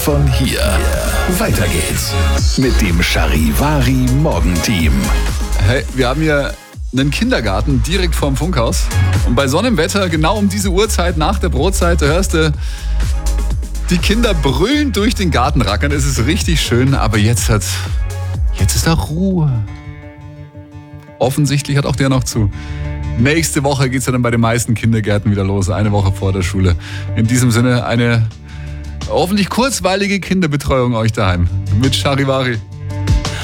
von hier. Weiter geht's mit dem Charivari Morgenteam. Hey, wir haben hier einen Kindergarten direkt vorm Funkhaus. Und bei Sonnenwetter, genau um diese Uhrzeit nach der Brotzeit, da hörst du die Kinder brüllen durch den Garten rackern. Es ist richtig schön, aber jetzt ist da Ruhe. Offensichtlich hat auch der noch zu. Nächste Woche geht's ja dann bei den meisten Kindergärten wieder los. Eine Woche vor der Schule. In diesem Sinne eine hoffentlich kurzweilige Kinderbetreuung euch daheim. Mit Charivari.